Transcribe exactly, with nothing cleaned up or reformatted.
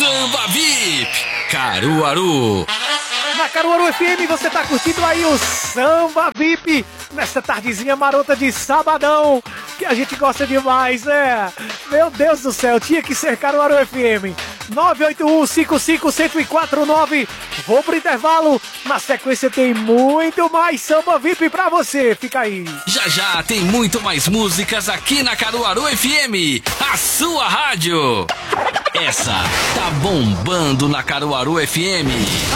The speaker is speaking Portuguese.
Samba V I P Caruaru. Na Caruaru F M você tá curtindo aí o Samba V I P nessa tardezinha marota de sabadão, que a gente gosta demais, né? Meu Deus do céu, tinha que ser Caruaru F M. nove oito um, cinco cinco, um zero quatro nove. Vou pro intervalo, na sequência tem muito mais Samba V I P pra você, fica aí. Já já tem muito mais músicas aqui na Caruaru F M, a sua rádio. Essa tá bombando na Caruaru F M.